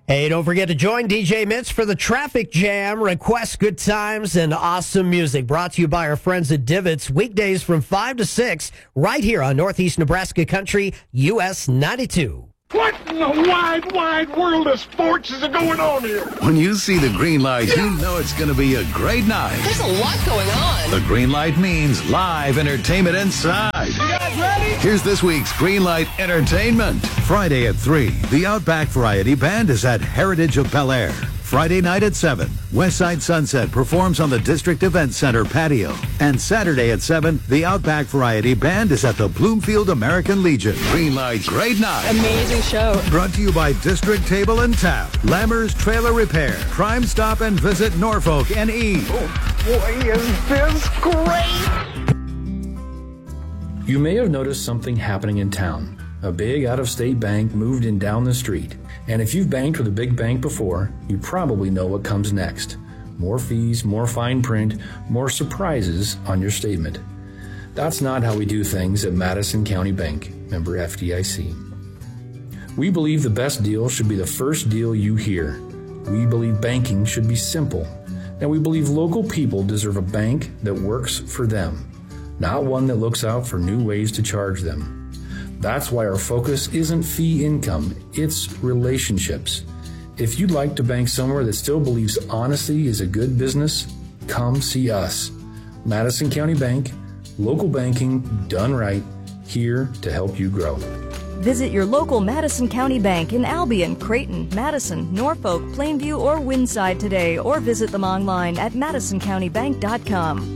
Hey, don't forget to join DJ Mitch for the Traffic Jam. Request good times and awesome music. Brought to you by our friends at Divots. Weekdays from 5 to 6, right here on Northeast Nebraska Country, US 92. What in the wide, wide world of sports is going on here? When you see the green light, you know it's going to be a great night. There's a lot going on. The green light means live entertainment inside. You guys ready? Here's this week's Green Light Entertainment. Friday at 3, the Outback Variety Band is at Heritage of Bel Air. Friday night at 7, Westside Sunset performs on the District Event Center patio. And Saturday at 7, the Outback Variety Band is at the Bloomfield American Legion. Green Light, great night. Amazing show. Brought to you by District Table and Tap, Lammers Trailer Repair, Crime Stop and Visit Norfolk NE. Oh, boy, is this great! You may have noticed something happening in town. A big out-of-state bank moved in down the street. And if you've banked with a big bank before, you probably know what comes next. More fees, more fine print, more surprises on your statement. That's not how we do things at Madison County Bank, member FDIC. We believe the best deal should be the first deal you hear. We believe banking should be simple. And we believe local people deserve a bank that works for them, not one that looks out for new ways to charge them. That's why our focus isn't fee income, it's relationships. If you'd like to bank somewhere that still believes honesty is a good business, come see us. Madison County Bank, local banking done right, here to help you grow. Visit your local Madison County Bank in Albion, Creighton, Madison, Norfolk, Plainview, or Winside today, or visit them online at madisoncountybank.com.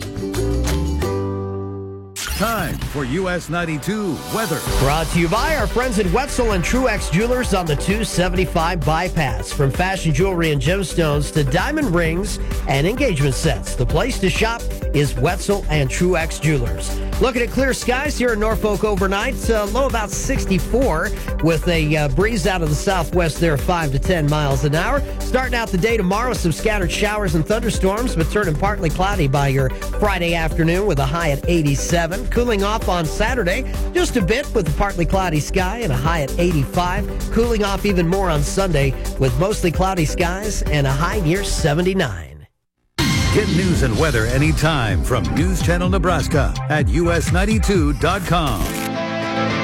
Time for US 92 weather. Brought to you by our friends at Wetzel and Truex Jewelers on the 275 bypass. From fashion jewelry and gemstones to diamond rings and engagement sets, the place to shop is Wetzel and Truex Jewelers. Looking at clear skies here in Norfolk overnight, low about 64 with a breeze out of the southwest there, 5 to 10 miles an hour. Starting out the day tomorrow, some scattered showers and thunderstorms, but turning partly cloudy by your Friday afternoon with a high at 87. Cooling off on Saturday just a bit with a partly cloudy sky and a high at 85. Cooling off even more on Sunday with mostly cloudy skies and a high near 79. Get news and weather anytime from News Channel Nebraska at us92.com.